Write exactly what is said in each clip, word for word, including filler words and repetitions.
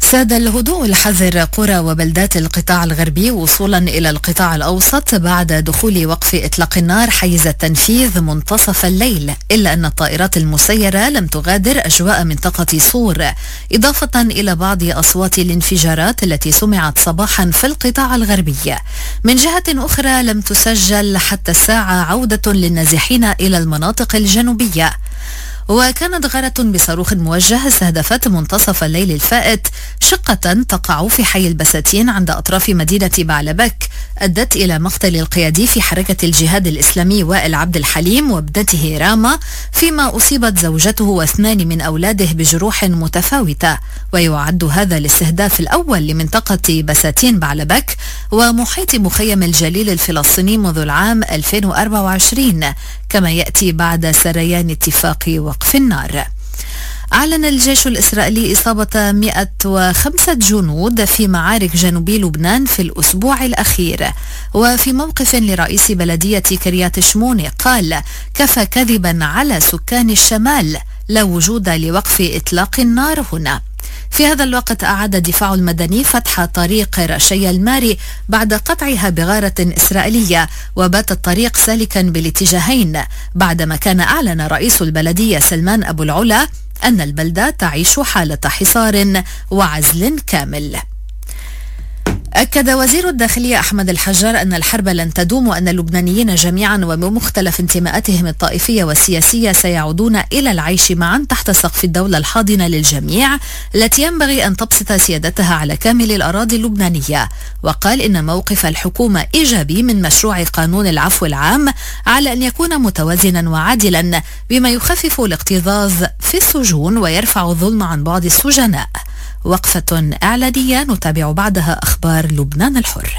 ساد الهدوء الحذر قرى وبلدات القطاع الغربي وصولا إلى القطاع الأوسط بعد دخول وقف إطلاق النار حيز التنفيذ منتصف الليل، إلا أن الطائرات المسيرة لم تغادر أجواء منطقة صور، إضافة إلى بعض أصوات الانفجارات التي سمعت صباحا في القطاع الغربي. من جهة أخرى لم تسجل حتى الساعة عودة للنازحين إلى المناطق الجنوبية. وكانت غارة بصاروخ موجه استهدفت منتصف الليل الفائت شقة تقع في حي البساتين عند أطراف مدينة بعلبك، أدت إلى مقتل القيادي في حركة الجهاد الإسلامي وائل عبد الحليم وابنته راما، فيما أصيبت زوجته واثنان من أولاده بجروح متفاوتة. ويعد هذا الاستهداف الأول لمنطقة بساتين بعلبك ومحيط مخيم الجليل الفلسطيني منذ العام ألفين وأربعة وعشرين، كما يأتي بعد سريان اتفاق وقف النار. أعلن الجيش الإسرائيلي إصابة مئة وخمسة جنود في معارك جنوب لبنان في الأسبوع الأخير. وفي موقف لرئيس بلدية كريات شموني قال: كفى كذبا على سكان الشمال، لا وجود لوقف إطلاق النار هنا. في هذا الوقت أعاد الدفاع المدني فتح طريق رشي الماري بعد قطعها بغارة إسرائيلية، وبات الطريق سالكا بالاتجاهين بعدما كان أعلن رئيس البلدية سلمان أبو العلا أن البلدة تعيش حالة حصار وعزل كامل. أكد وزير الداخلية أحمد الحجار أن الحرب لن تدوم وأن اللبنانيين جميعا وبمختلف انتماءاتهم الطائفية والسياسية سيعودون إلى العيش معا تحت سقف الدولة الحاضنة للجميع التي ينبغي أن تبسط سيادتها على كامل الأراضي اللبنانية. وقال إن موقف الحكومة إيجابي من مشروع قانون العفو العام على أن يكون متوازنا وعادلا بما يخفف الاكتظاظ في السجون ويرفع الظلم عن بعض السجناء. وقفة إعلانية نتابع بعدها أخبار لبنان الحر.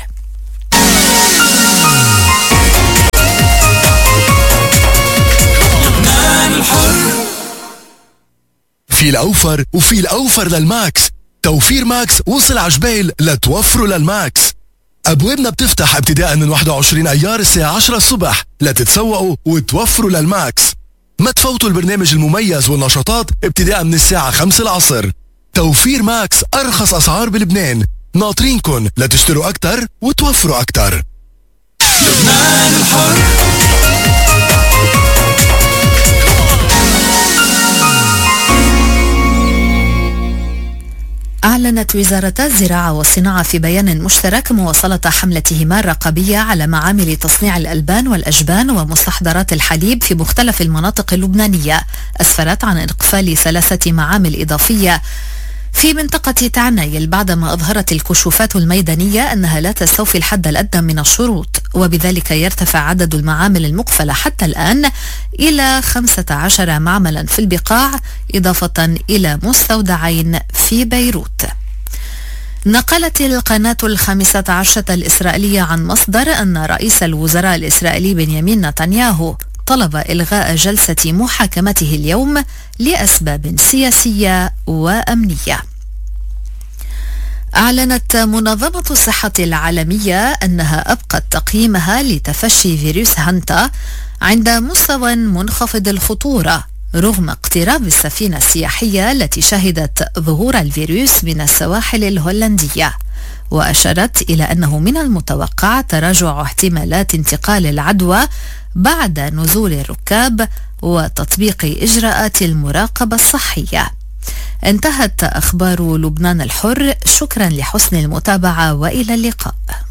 لبنان الحر في الأوفر وفي الأوفر للماكس. توفير ماكس وصل عجبيل لتوفروا للماكس. أبوابنا بتفتح ابتداء من واحد وعشرين أيار الساعة عشرة الصبح لتتسوقوا وتوفروا للماكس. ما تفوتوا البرنامج المميز والنشاطات ابتداء من الساعة خمسة العصر. توفير ماكس أرخص أسعار بلبنان، ناطرينكن لتشتروا أكتر وتوفروا أكتر. لبنان الحر. أعلنت وزارتا الزراعة والصناعة في بيان مشترك مواصلة حملتهما الرقابية على معامل تصنيع الألبان والأجبان ومستحضرات الحليب في مختلف المناطق اللبنانية، أسفرت عن إقفال ثلاثة معامل إضافية في منطقة تعنايل بعدما أظهرت الكشوفات الميدانية أنها لا تستوفي الحد الأدنى من الشروط، وبذلك يرتفع عدد المعامل المقفلة حتى الآن إلى خمسة عشر معملا في البقاع، إضافة إلى مستودعين في بيروت. نقلت القناة الخامسة عشرة الإسرائيلية عن مصدر أن رئيس الوزراء الإسرائيلي بنيامين نتنياهو طلب إلغاء جلسة محاكمته اليوم لأسباب سياسية وأمنية. أعلنت منظمة الصحة العالمية أنها أبقت تقييمها لتفشي فيروس هانتا عند مستوى منخفض الخطورة رغم اقتراب السفينة السياحية التي شهدت ظهور الفيروس من السواحل الهولندية. وأشارت إلى أنه من المتوقع تراجع احتمالات انتقال العدوى بعد نزول الركاب وتطبيق إجراءات المراقبة الصحية. انتهت أخبار لبنان الحر، شكرا لحسن المتابعة وإلى اللقاء.